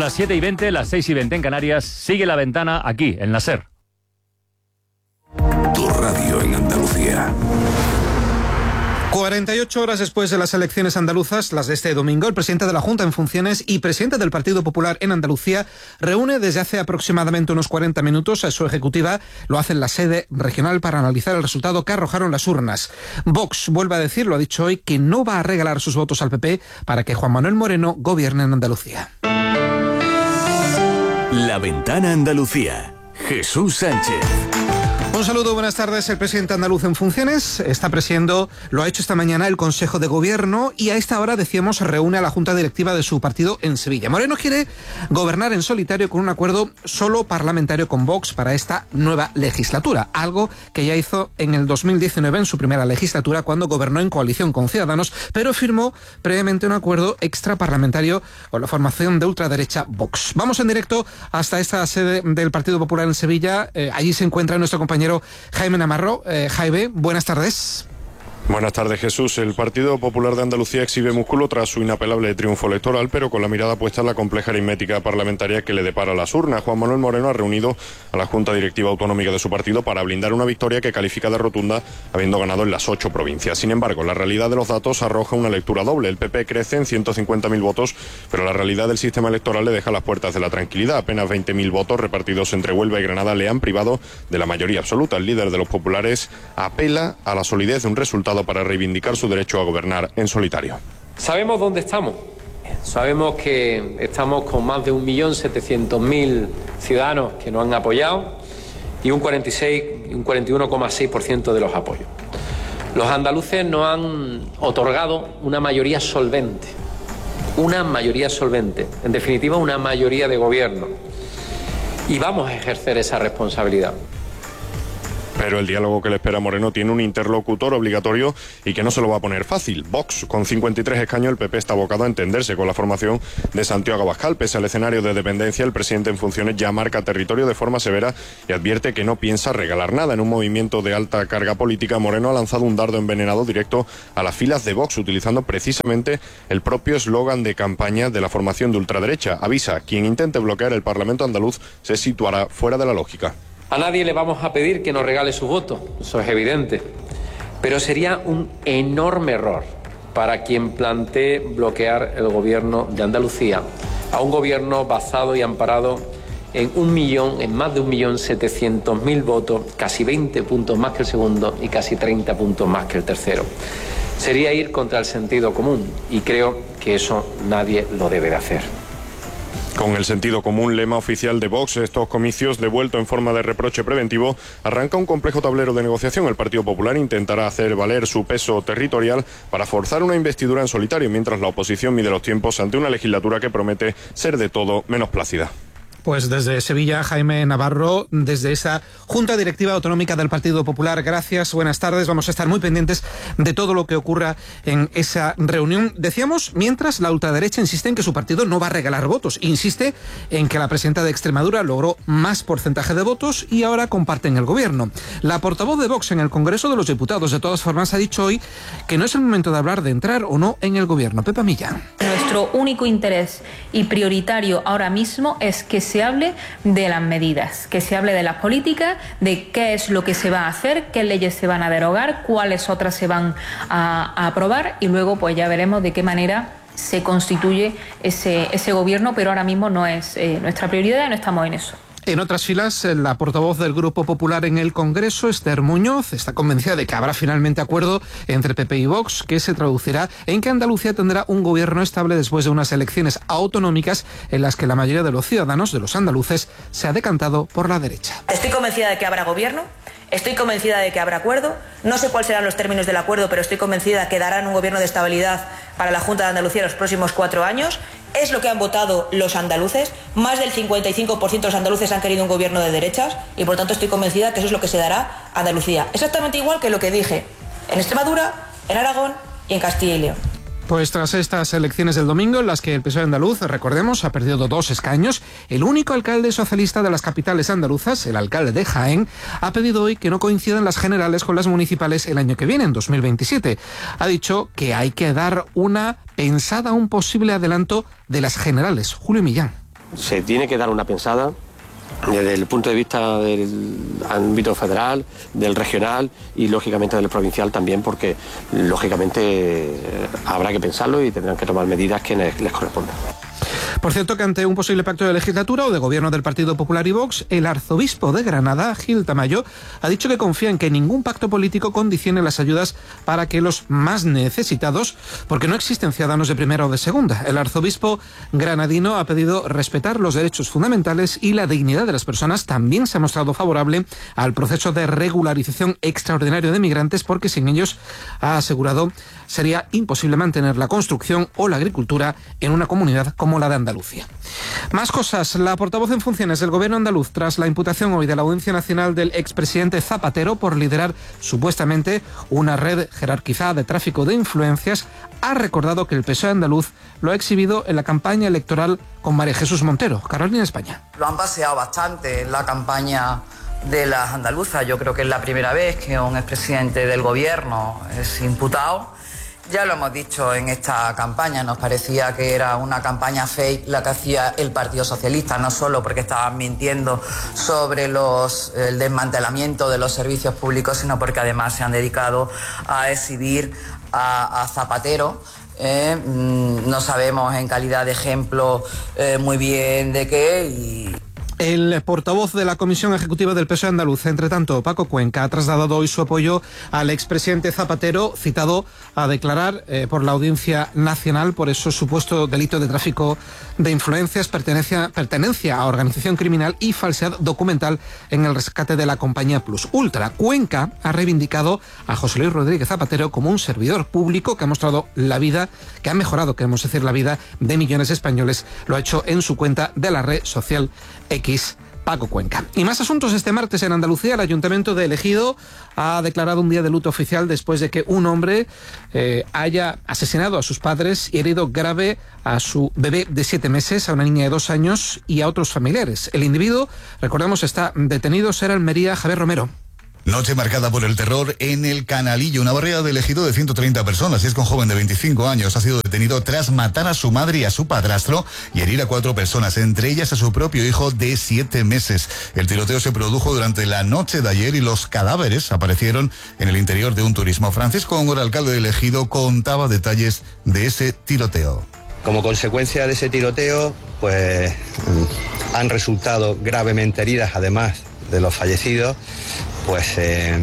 las 7:20, las 6:20 en Canarias. Sigue La Ventana aquí, en la SER. Tu radio en Andalucía. 48 horas después de las elecciones andaluzas, las de este domingo, el presidente de la Junta en funciones y presidente del Partido Popular en Andalucía reúne desde hace aproximadamente unos 40 minutos a su ejecutiva. Lo hace en la sede regional para analizar el resultado que arrojaron las urnas. Vox vuelve a decir, lo ha dicho hoy, que no va a regalar sus votos al PP para que Juan Manuel Moreno gobierne en Andalucía. La Ventana Andalucía. Jesús Sánchez. Un saludo, buenas tardes. El presidente andaluz en funciones está presidiendo, lo ha hecho esta mañana, el Consejo de Gobierno y a esta hora, decíamos, reúne a la Junta Directiva de su partido en Sevilla. Moreno quiere gobernar en solitario con un acuerdo solo parlamentario con Vox para esta nueva legislatura, algo que ya hizo en el 2019 en su primera legislatura cuando gobernó en coalición con Ciudadanos, pero firmó previamente un acuerdo extraparlamentario con la formación de ultraderecha Vox. Vamos en directo hasta esta sede del Partido Popular en Sevilla. Allí se encuentra nuestro compañero Jaime Navarro. Jaime, buenas tardes. Buenas tardes, Jesús. El Partido Popular de Andalucía exhibe músculo tras su inapelable triunfo electoral, pero con la mirada puesta en la compleja aritmética parlamentaria que le depara las urnas. Juan Manuel Moreno ha reunido a la Junta Directiva Autonómica de su partido para blindar una victoria que califica de rotunda, habiendo ganado en las 8 provincias. Sin embargo, la realidad de los datos arroja una lectura doble. El PP crece en 150.000 votos, pero la realidad del sistema electoral le deja las puertas de la tranquilidad. Apenas 20.000 votos repartidos entre Huelva y Granada le han privado de la mayoría absoluta. El líder de los populares apela a la solidez de un resultado para reivindicar su derecho a gobernar en solitario. Sabemos dónde estamos. Sabemos que estamos con más de 1.700.000 ciudadanos que nos han apoyado y un 41,6% de los apoyos. Los andaluces nos han otorgado una mayoría solvente. En definitiva, una mayoría de gobierno. Y vamos a ejercer esa responsabilidad. Pero el diálogo que le espera a Moreno tiene un interlocutor obligatorio y que no se lo va a poner fácil. Vox, con 53 escaños, el PP está abocado a entenderse con la formación de Santiago Abascal. Pese al escenario de dependencia, el presidente en funciones ya marca territorio de forma severa y advierte que no piensa regalar nada. En un movimiento de alta carga política, Moreno ha lanzado un dardo envenenado directo a las filas de Vox, utilizando precisamente el propio eslogan de campaña de la formación de ultraderecha. Avisa, quien intente bloquear el Parlamento andaluz se situará fuera de la lógica. A nadie le vamos a pedir que nos regale su voto, eso es evidente, pero sería un enorme error para quien plantee bloquear el gobierno de Andalucía, a un gobierno basado y amparado en más de 1.700.000 votos, casi 20 puntos más que el segundo y casi 30 puntos más que el tercero. Sería ir contra el sentido común y creo que eso nadie lo debe de hacer. Con el sentido común, lema oficial de Vox, estos comicios, devuelto en forma de reproche preventivo, arranca un complejo tablero de negociación. El Partido Popular intentará hacer valer su peso territorial para forzar una investidura en solitario, mientras la oposición mide los tiempos ante una legislatura que promete ser de todo menos plácida. Pues desde Sevilla, Jaime Navarro, desde esa Junta Directiva Autonómica del Partido Popular. Gracias, buenas tardes. Vamos a estar muy pendientes de todo lo que ocurra en esa reunión. Decíamos, mientras la ultraderecha insiste en que su partido no va a regalar votos. Insiste en que la presidenta de Extremadura logró más porcentaje de votos y ahora comparten el gobierno. La portavoz de Vox en el Congreso de los Diputados, de todas formas, ha dicho hoy que no es el momento de hablar de entrar o no en el gobierno. Pepa Millán. Nuestro único interés y prioritario ahora mismo es que se hable de las medidas, que se hable de las políticas, de qué es lo que se va a hacer, qué leyes se van a derogar, cuáles otras se van a aprobar y luego pues ya veremos de qué manera se constituye ese gobierno, pero ahora mismo no es nuestra prioridad y no estamos en eso. En otras filas, la portavoz del Grupo Popular en el Congreso, Esther Muñoz, está convencida de que habrá finalmente acuerdo entre PP y Vox, que se traducirá en que Andalucía tendrá un gobierno estable después de unas elecciones autonómicas en las que la mayoría de los ciudadanos, de los andaluces, se ha decantado por la derecha. Estoy convencida de que habrá gobierno. Estoy convencida de que habrá acuerdo. No sé cuáles serán los términos del acuerdo, pero estoy convencida de que darán un gobierno de estabilidad para la Junta de Andalucía los próximos 4 años. Es lo que han votado los andaluces. Más del 55% de los andaluces han querido un gobierno de derechas y por tanto estoy convencida que eso es lo que se dará a Andalucía. Exactamente igual que lo que dije en Extremadura, en Aragón y en Castilla y León. Pues tras estas elecciones del domingo, en las que el PSOE andaluz, recordemos, ha perdido 2 escaños, el único alcalde socialista de las capitales andaluzas, el alcalde de Jaén, ha pedido hoy que no coincidan las generales con las municipales el año que viene, en 2027. Ha dicho que hay que dar una pensada a un posible adelanto de las generales. Julio Millán. se tiene que dar una pensada desde el punto de vista del ámbito federal, del regional y lógicamente del provincial también, porque lógicamente habrá que pensarlo y tendrán que tomar medidas que les correspondan. Por cierto, que ante un posible pacto de legislatura o de gobierno del Partido Popular y Vox, el arzobispo de Granada, Gil Tamayo, ha dicho que confía en que ningún pacto político condicione las ayudas para que los más necesitados, porque no existen ciudadanos de primera o de segunda. El arzobispo granadino ha pedido respetar los derechos fundamentales y la dignidad de las personas. También se ha mostrado favorable al proceso de regularización extraordinario de migrantes, porque sin ellos, ha asegurado, sería imposible mantener la construcción o la agricultura en una comunidad como la de Andalucía. Más cosas. La portavoz en funciones del gobierno andaluz, tras la imputación hoy de la Audiencia Nacional del expresidente Zapatero por liderar supuestamente una red jerarquizada de tráfico de influencias, ha recordado que el PSOE andaluz lo ha exhibido en la campaña electoral con María Jesús Montero. Carolina España. Lo han paseado bastante en la campaña de las andaluzas. Yo creo que es la primera vez que un expresidente del gobierno es imputado. Ya lo hemos dicho en esta campaña, nos parecía que era una campaña fake la que hacía el Partido Socialista, no solo porque estaban mintiendo sobre el desmantelamiento de los servicios públicos, sino porque además se han dedicado a exhibir a Zapatero. No sabemos en calidad de ejemplo muy bien de qué. El portavoz de la Comisión Ejecutiva del PSOE andaluz, entre tanto, Paco Cuenca, ha trasladado hoy su apoyo al expresidente Zapatero, citado a declarar por la Audiencia Nacional por esos supuesto delito de tráfico de influencias, pertenencia a organización criminal y falsedad documental en el rescate de la compañía Plus Ultra. Cuenca ha reivindicado a José Luis Rodríguez Zapatero como un servidor público que ha mostrado la vida, que ha mejorado, queremos decir, la vida de millones de españoles. Lo ha hecho en su cuenta de la red social X, Paco Cuenca. Y más asuntos. Este martes en Andalucía, el Ayuntamiento de Ejido ha declarado un día de luto oficial después de que un hombre haya asesinado a sus padres y herido grave a su bebé de 7 meses, a una niña de 2 años y a otros familiares. El individuo, recordemos, está detenido. Será Almería, Javier Romero. Noche marcada por el terror en el Canalillo. Una barriada del Ejido de 130 personas. Y es que un joven de 25 años ha sido detenido tras matar a su madre y a su padrastro y herir a 4 personas, entre ellas a su propio hijo de 7 meses. El tiroteo se produjo durante la noche de ayer y los cadáveres aparecieron en el interior de un turismo. Francisco Góngora, alcalde del Ejido, contaba detalles de ese tiroteo. Como consecuencia de ese tiroteo, pues han resultado gravemente heridas, además de los fallecidos, pues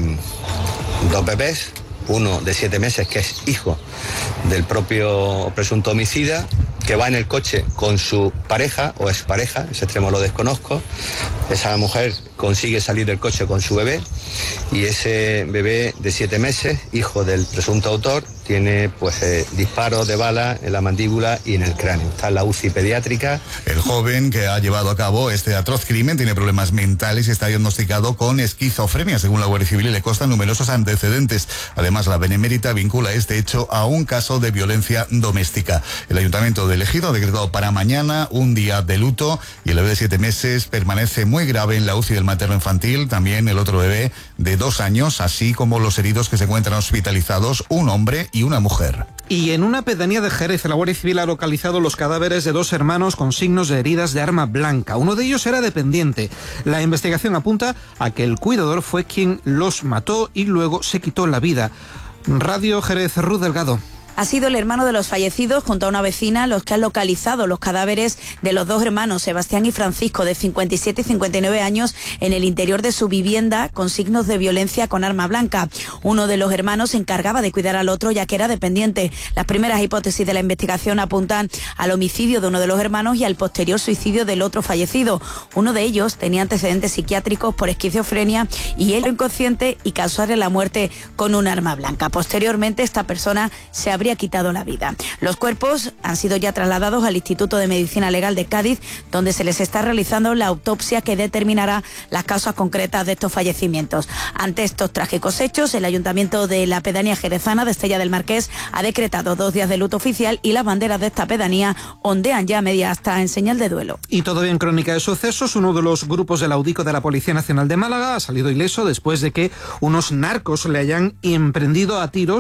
2 bebés, uno de 7 meses que es hijo del propio presunto homicida, que va en el coche con su pareja o expareja, ese extremo lo desconozco. Esa mujer consigue salir del coche con su bebé y ese bebé de 7 meses, hijo del presunto autor, tiene disparos de bala en la mandíbula y en el cráneo. Está en la UCI pediátrica. El joven que ha llevado a cabo este atroz crimen tiene problemas mentales y está diagnosticado con esquizofrenia. Según la Guardia Civil, le constan numerosos antecedentes. Además, la Benemérita vincula este hecho a un caso de violencia doméstica. El Ayuntamiento de Ejido ha decretado para mañana un día de luto y el bebé de 7 meses permanece muy grave en la UCI del materno infantil. También el otro bebé de 2 años, así como los heridos que se encuentran hospitalizados, un hombre y una mujer. Y en una pedanía de Jerez, la Guardia Civil ha localizado los cadáveres de 2 hermanos con signos de heridas de arma blanca. Uno de ellos era dependiente. La investigación apunta a que el cuidador fue quien los mató y luego se quitó la vida. Radio Jerez, Ruth Delgado. Ha sido el hermano de los fallecidos junto a una vecina los que han localizado los cadáveres de los 2 hermanos, Sebastián y Francisco, de 57 y 59 años, en el interior de su vivienda con signos de violencia con arma blanca. Uno de los hermanos se encargaba de cuidar al otro ya que era dependiente. Las primeras hipótesis de la investigación apuntan al homicidio de uno de los hermanos y al posterior suicidio del otro fallecido. Uno de ellos tenía antecedentes psiquiátricos por esquizofrenia y él era inconsciente y causarle la muerte con un arma blanca. Posteriormente, esta persona se habría quitado la vida. Los cuerpos han sido ya trasladados al Instituto de Medicina Legal de Cádiz, donde se les está realizando la autopsia que determinará las causas concretas de estos fallecimientos. Ante estos trágicos hechos, el Ayuntamiento de la pedanía jerezana de Estella del Marqués ha decretado 2 días de luto oficial y las banderas de esta pedanía ondean ya media asta en señal de duelo. Y todavía en crónica de sucesos, uno de los grupos del Audico de la Policía Nacional de Málaga ha salido ileso después de que unos narcos le hayan emprendido a tiros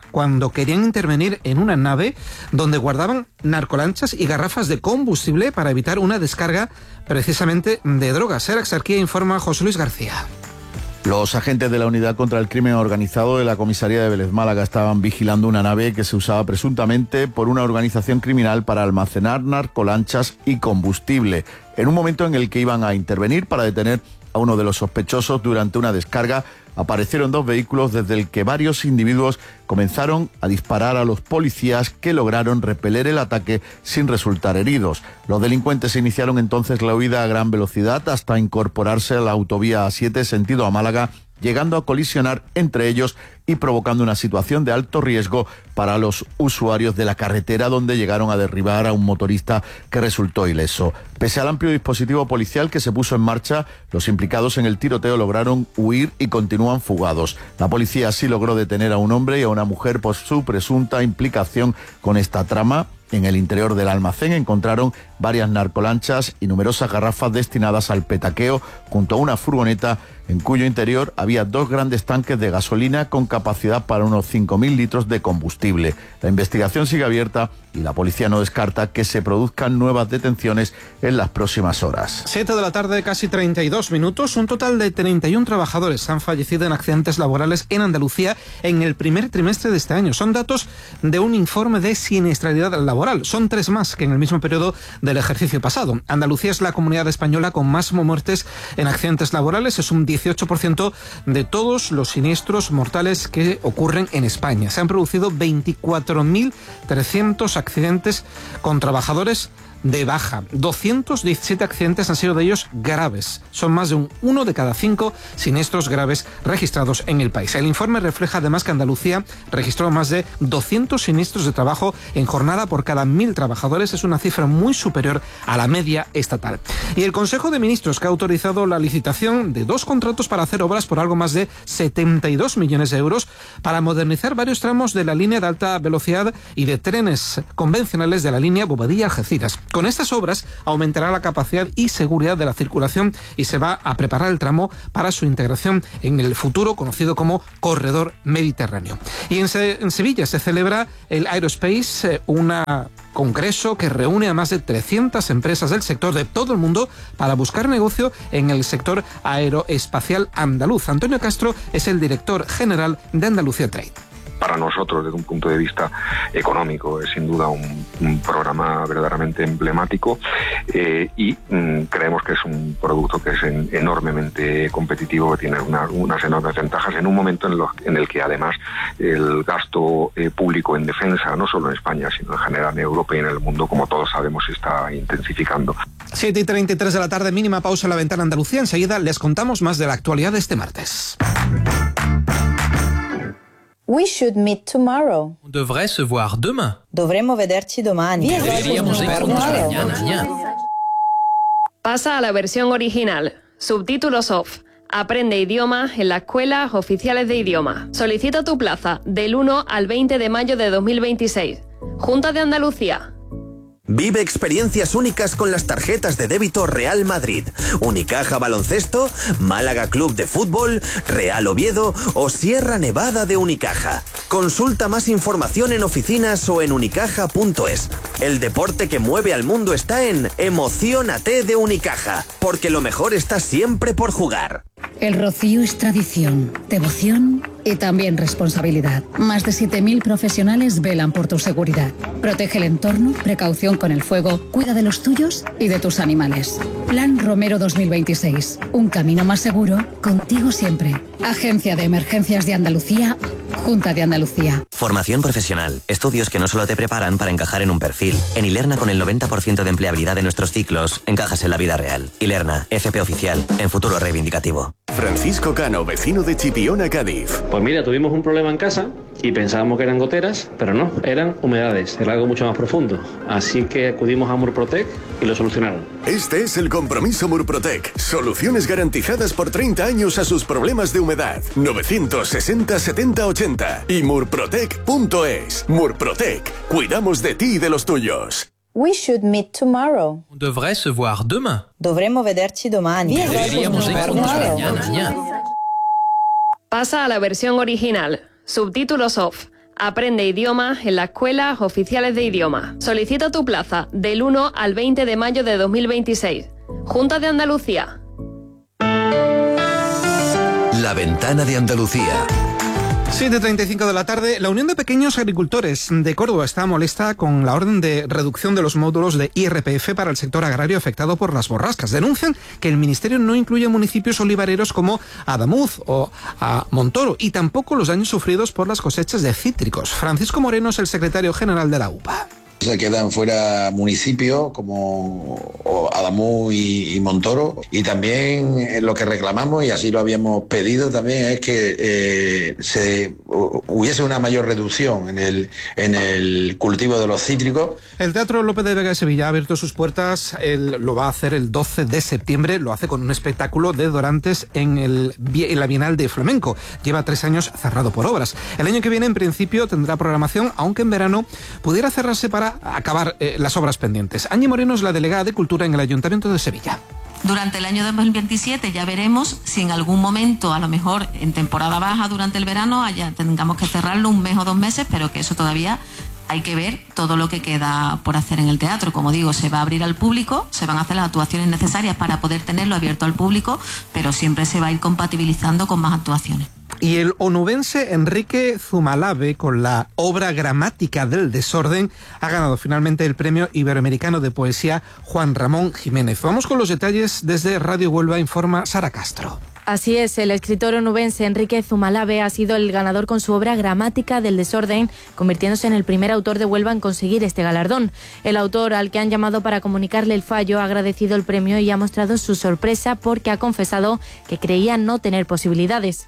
cuando querían intervenir en una nave donde guardaban narcolanchas y garrafas de combustible para evitar una descarga precisamente de drogas. Era Exarquía, informa José Luis García. Los agentes de la Unidad contra el Crimen Organizado de la Comisaría de Vélez Málaga estaban vigilando una nave que se usaba presuntamente por una organización criminal para almacenar narcolanchas y combustible, en un momento en el que iban a intervenir para detener a uno de los sospechosos. Durante una descarga aparecieron dos vehículos desde el que varios individuos comenzaron a disparar a los policías, que lograron repeler el ataque sin resultar heridos. Los delincuentes iniciaron entonces la huida a gran velocidad hasta incorporarse a la autovía A7 sentido a Málaga, llegando a colisionar entre ellos y provocando una situación de alto riesgo para los usuarios de la carretera, donde llegaron a derribar a un motorista que resultó ileso. Pese al amplio dispositivo policial que se puso en marcha, los implicados en el tiroteo lograron huir y continúan fugados. La policía sí logró detener a un hombre y a una mujer por su presunta implicación con esta trama. En el interior del almacén encontraron varias narcolanchas y numerosas garrafas destinadas al petaqueo, junto a una furgoneta en cuyo interior había dos grandes tanques de gasolina con capacidad para unos 5.000 litros de combustible. La investigación sigue abierta y la policía no descarta que se produzcan nuevas detenciones en las próximas horas. 7 de la tarde, casi 32 minutos. Un total de 31 trabajadores han fallecido en accidentes laborales en Andalucía en el primer trimestre de este año. Son datos de un informe de siniestralidad laboral. Son 3 más que en el mismo periodo del ejercicio pasado. Andalucía es la comunidad española con más muertes en accidentes laborales. Es un 18% de todos los siniestros mortales que ocurren en España. Se han producido 24.300 accidentes con trabajadores de baja. 217 accidentes han sido de ellos graves. Son más de 1 de cada 5 siniestros graves registrados en el país. El informe refleja además que Andalucía registró más de 200 siniestros de trabajo en jornada por cada 1.000 trabajadores. Es una cifra muy superior a la media estatal. Y el Consejo de Ministros, que ha autorizado la licitación de 2 contratos para hacer obras por algo más de 72 millones de euros para modernizar varios tramos de la línea de alta velocidad y de trenes convencionales de la línea Bobadilla-Algeciras. Con estas obras aumentará la capacidad y seguridad de la circulación y se va a preparar el tramo para su integración en el futuro conocido como Corredor Mediterráneo. Y en Sevilla se celebra el Aerospace, un congreso que reúne a más de 300 empresas del sector de todo el mundo para buscar negocio en el sector aeroespacial andaluz. Antonio Castro es el director general de Andalucía Trade. Para nosotros, desde un punto de vista económico, es sin duda un programa verdaderamente emblemático y creemos que es un producto que es enormemente competitivo, que tiene unas enormes ventajas en un momento en el que además el gasto público en defensa, no solo en España, sino en general en Europa y en el mundo, como todos sabemos, se está intensificando. 7:33 de la tarde, mínima pausa en la ventana Andalucía. Enseguida les contamos más de la actualidad de este martes. We should meet tomorrow. On devrait se voir demain. Dovremmo vederci domani. Deberíamos vernos mañana. Pasa a la versión original. Subtítulos off. Aprende idiomas en las escuelas oficiales de idioma. Solicita tu plaza del 1 al 20 de mayo de 2026. Junta de Andalucía. Vive experiencias únicas con las tarjetas de débito Real Madrid, Unicaja Baloncesto, Málaga Club de Fútbol, Real Oviedo o Sierra Nevada de Unicaja. Consulta más información en oficinas o en unicaja.es. El deporte que mueve al mundo está en Emociónate de Unicaja, porque lo mejor está siempre por jugar. El Rocío es tradición, devoción y también responsabilidad. Más de 7.000 profesionales velan por tu seguridad. Protege el entorno, precaución con el fuego, cuida de los tuyos y de tus animales. Plan Romero 2026. Un camino más seguro, contigo siempre. Agencia de Emergencias de Andalucía, Junta de Andalucía. Formación profesional. Estudios que no solo te preparan para encajar en un perfil. En Ilerna, con el 90% de empleabilidad de nuestros ciclos, encajas en la vida real. Ilerna, FP oficial, en futuro reivindicativo. Francisco Cano, vecino de Chipiona, Cádiz. Pues mira, tuvimos un problema en casa y pensábamos que eran goteras, pero no, eran humedades, era algo mucho más profundo. Así que acudimos a Murprotec y lo solucionaron. Este es el compromiso Murprotec. Soluciones garantizadas por 30 años a sus problemas de humedad. 960 70 80 y murprotec.es. Murprotec. Cuidamos de ti y de los tuyos. We should meet tomorrow. On devrait se voir demain. Dovremmo vederci domani. Deberíamos vernos mañana. Pasa a la versión original. Subtítulos off. Aprende idiomas en las escuelas oficiales de idioma. Solicita tu plaza del 1 al 20 de mayo de 2026. Junta de Andalucía. La Ventana de Andalucía. 7:35 de la tarde. La Unión de Pequeños Agricultores de Córdoba está molesta con la orden de reducción de los módulos de IRPF para el sector agrario afectado por las borrascas. Denuncian que el Ministerio no incluye municipios olivareros como Adamuz o a Montoro y tampoco los daños sufridos por las cosechas de cítricos. Francisco Moreno es el secretario general de la UPA. Se quedan fuera municipios como Adamuz y Montoro, y también lo que reclamamos, y así lo habíamos pedido también, es que hubiese una mayor reducción en el cultivo de los cítricos. El Teatro López de Vega de Sevilla ha abierto sus puertas, lo va a hacer el 12 de septiembre, lo hace con un espectáculo de Dorantes en la Bienal de Flamenco. Lleva 3 años cerrado por obras. El año que viene, en principio, tendrá programación, aunque en verano pudiera cerrarse para acabar las obras pendientes. Angie Moreno es la delegada de Cultura en el Ayuntamiento de Sevilla. Durante el año 2027 ya veremos si en algún momento, a lo mejor en temporada baja durante el verano, tengamos que cerrarlo 1 mes o 2 meses, pero que eso todavía hay que ver todo lo que queda por hacer en el teatro. Como digo, se va a abrir al público, se van a hacer las actuaciones necesarias para poder tenerlo abierto al público, pero siempre se va a ir compatibilizando con más actuaciones. Y el onubense Enrique Zumalave, con la obra Gramática del Desorden, ha ganado finalmente el Premio Iberoamericano de Poesía Juan Ramón Jiménez. Vamos con los detalles desde Radio Huelva, informa Sara Castro. Así es, el escritor onubense Enrique Zumalave ha sido el ganador con su obra Gramática del Desorden, convirtiéndose en el primer autor de Huelva en conseguir este galardón. El autor, al que han llamado para comunicarle el fallo, ha agradecido el premio y ha mostrado su sorpresa porque ha confesado que creía no tener posibilidades.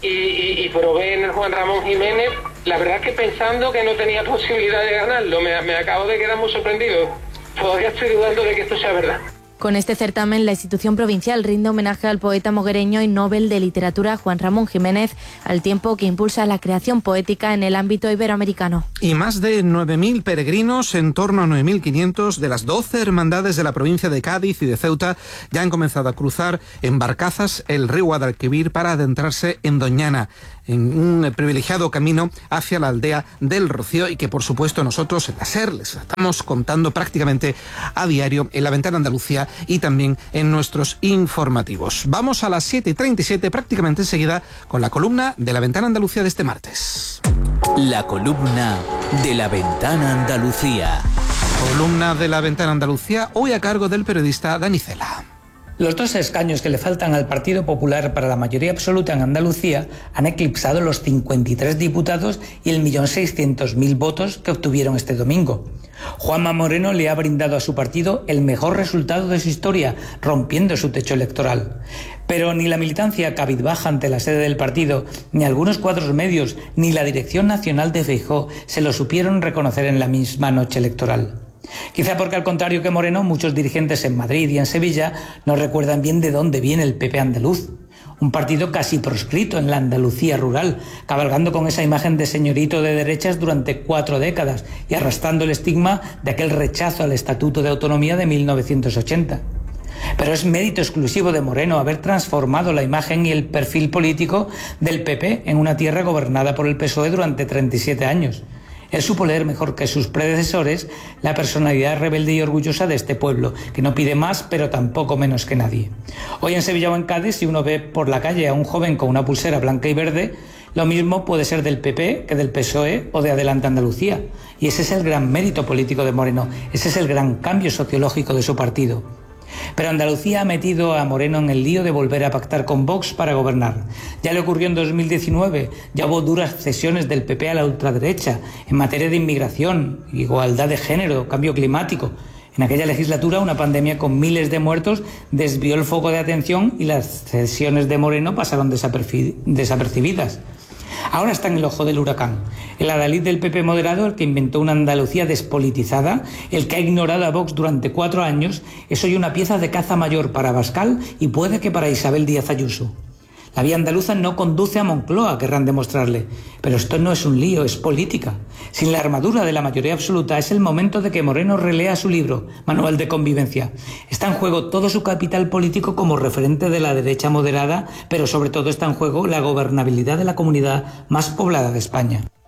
Y probé en el Juan Ramón Jiménez, la verdad es que pensando que no tenía posibilidad de ganarlo, me acabo de quedar muy sorprendido. Todavía estoy dudando de que esto sea verdad. Con este certamen, la institución provincial rinde homenaje al poeta moguereño y Nobel de Literatura Juan Ramón Jiménez, al tiempo que impulsa la creación poética en el ámbito iberoamericano. Y más de 9.000 peregrinos, en torno a 9.500 de las 12 hermandades de la provincia de Cádiz y de Ceuta, ya han comenzado a cruzar en barcazas el río Guadalquivir para adentrarse en Doñana, en un privilegiado camino hacia la aldea del Rocío, y que por supuesto nosotros en la SER les estamos contando prácticamente a diario en La Ventana Andalucía y también en nuestros informativos. Vamos a las 7:37, prácticamente enseguida, con la columna de La Ventana Andalucía de este martes. La columna de La Ventana Andalucía. Columna de La Ventana Andalucía, hoy a cargo del periodista Dani Cela. Los 2 escaños que le faltan al Partido Popular para la mayoría absoluta en Andalucía han eclipsado los 53 diputados y el 1.600.000 votos que obtuvieron este domingo. Juanma Moreno le ha brindado a su partido el mejor resultado de su historia, rompiendo su techo electoral. Pero ni la militancia cabizbaja ante la sede del partido, ni algunos cuadros medios, ni la dirección nacional de Feijóo se lo supieron reconocer en la misma noche electoral. Quizá porque, al contrario que Moreno, muchos dirigentes en Madrid y en Sevilla no recuerdan bien de dónde viene el PP andaluz. Un partido casi proscrito en la Andalucía rural, cabalgando con esa imagen de señorito de derechas durante 4 décadas y arrastrando el estigma de aquel rechazo al Estatuto de Autonomía de 1980. Pero es mérito exclusivo de Moreno haber transformado la imagen y el perfil político del PP en una tierra gobernada por el PSOE durante 37 años. Él supo leer mejor que sus predecesores la personalidad rebelde y orgullosa de este pueblo, que no pide más, pero tampoco menos que nadie. Hoy en Sevilla o en Cádiz, si uno ve por la calle a un joven con una pulsera blanca y verde, lo mismo puede ser del PP que del PSOE o de Adelante Andalucía. Y ese es el gran mérito político de Moreno, ese es el gran cambio sociológico de su partido. Pero Andalucía ha metido a Moreno en el lío de volver a pactar con Vox para gobernar. Ya le ocurrió en 2019, ya hubo duras cesiones del PP a la ultraderecha en materia de inmigración, igualdad de género, cambio climático. En aquella legislatura, una pandemia con miles de muertos desvió el foco de atención y las cesiones de Moreno pasaron desapercibidas. Ahora está en el ojo del huracán. El adalid del PP moderado, el que inventó una Andalucía despolitizada, el que ha ignorado a Vox durante 4 años, es hoy una pieza de caza mayor para Abascal y puede que para Isabel Díaz Ayuso. La vía andaluza no conduce a Moncloa, querrán demostrarle. Pero esto no es un lío, es política. Sin la armadura de la mayoría absoluta, es el momento de que Moreno relea su libro, Manual de Convivencia. Está en juego todo su capital político como referente de la derecha moderada, pero sobre todo está en juego la gobernabilidad de la comunidad más poblada de España.